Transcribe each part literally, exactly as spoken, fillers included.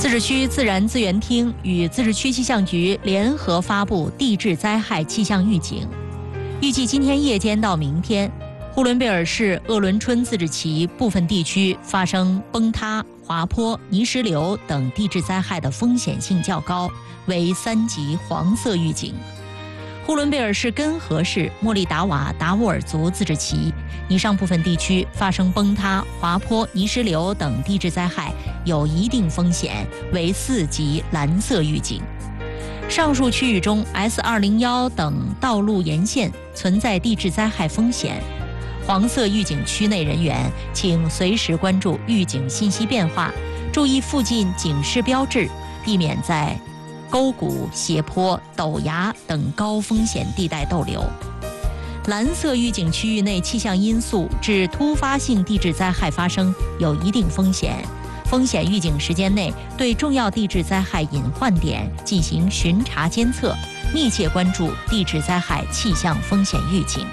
自治区自然资源厅与自治区气象局联合发布地质灾害气象预警，预计今天夜间到明天，呼伦贝尔市鄂伦春自治旗部分地区发生崩塌、滑坡、泥石流等地质灾害的风险性较高，为三级黄色预警。呼伦贝尔市根河市莫利达瓦达斡尔族自治旗以上部分地区发生崩塌、滑坡、泥石流等地质灾害，有一定风险，为四级蓝色预警。上述区域中 S 二零一 等道路沿线存在地质灾害风险，黄色预警区内人员请随时关注预警信息变化，注意附近警示标志，避免在沟谷、斜坡、陡崖等高风险地带逗留。蓝色预警区域内气象因素致突发性地质灾害发生有一定风险，风险预警时间内对重要地质灾害隐患点进行巡查监测，密切关注地质灾害气象风险预警。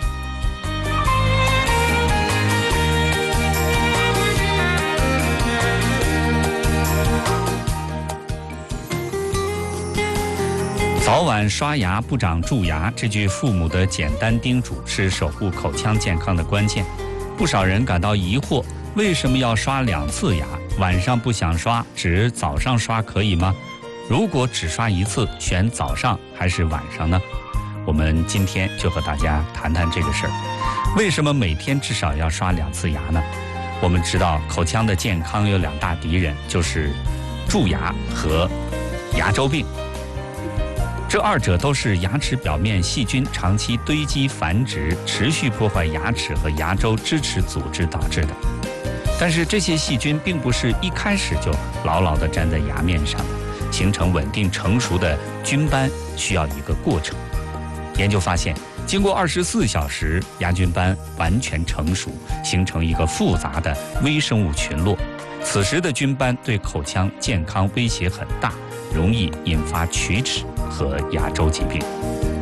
早晚刷牙不长蛀牙，这句父母的简单叮嘱是守护口腔健康的关键。不少人感到疑惑，为什么要刷两次牙？晚上不想刷，只早上刷可以吗？如果只刷一次，选早上还是晚上呢？我们今天就和大家谈谈这个事儿。为什么每天至少要刷两次牙呢？我们知道口腔的健康有两大敌人，就是蛀牙和牙周病。这二者都是牙齿表面细菌长期堆积繁殖，持续破坏牙齿和牙周支持组织导致的。但是这些细菌并不是一开始就牢牢地粘在牙面上，形成稳定成熟的菌斑需要一个过程。研究发现，经过二十四小时，牙菌斑完全成熟，形成一个复杂的微生物群落。此时的菌斑对口腔健康威胁很大，容易引发龋齿和牙周疾病。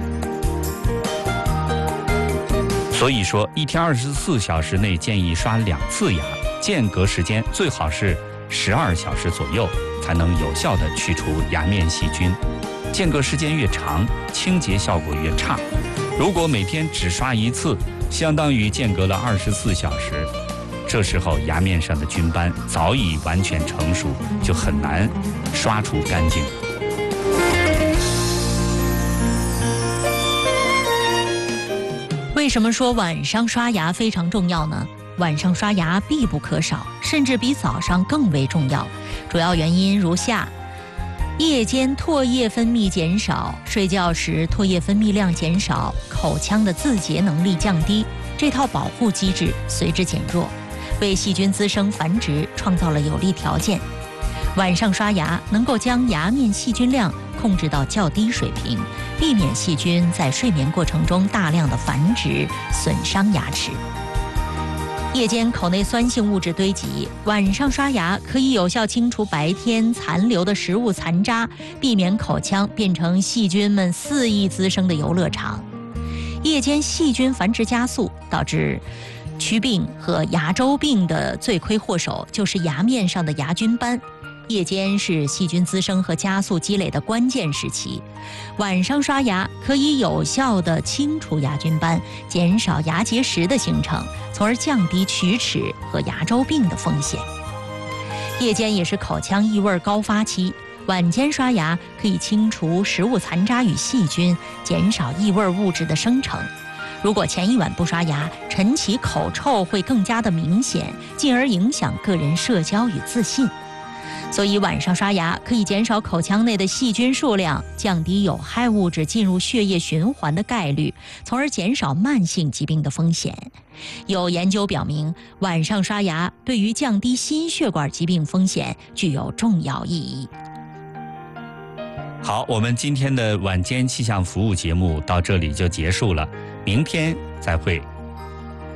所以说，一天二十四小时内建议刷两次牙，间隔时间最好是十二小时左右，才能有效地去除牙面细菌。间隔时间越长，清洁效果越差。如果每天只刷一次，相当于间隔了二十四小时。这时候牙面上的菌斑早已完全成熟，就很难刷除干净。 为什么说晚上刷牙非常重要呢？晚上刷牙必不可少，甚至比早上更为重要。主要原因如下：夜间唾液分泌减少，睡觉时唾液分泌量减少，口腔的自洁能力降低，这套保护机制随之减弱，为细菌滋生繁殖创造了有利条件。晚上刷牙能够将牙面细菌量控制到较低水平，避免细菌在睡眠过程中大量的繁殖，损伤牙齿。夜间口内酸性物质堆积，晚上刷牙可以有效清除白天残留的食物残渣，避免口腔变成细菌们肆意滋生的游乐场。夜间细菌繁殖加速，导致龋病和牙周病的罪魁祸首就是牙面上的牙菌斑。夜间是细菌滋生和加速积累的关键时期，晚上刷牙可以有效地清除牙菌斑，减少牙结石的形成，从而降低龋齿和牙周病的风险。夜间也是口腔异味高发期，晚间刷牙可以清除食物残渣与细菌，减少异味物质的生成。如果前一晚不刷牙，晨起口臭会更加的明显，进而影响个人社交与自信。所以晚上刷牙可以减少口腔内的细菌数量，降低有害物质进入血液循环的概率，从而减少慢性疾病的风险。有研究表明，晚上刷牙对于降低心血管疾病风险具有重要意义。 好，我们今天的晚间气象服务节目到这里就结束了，明天再会。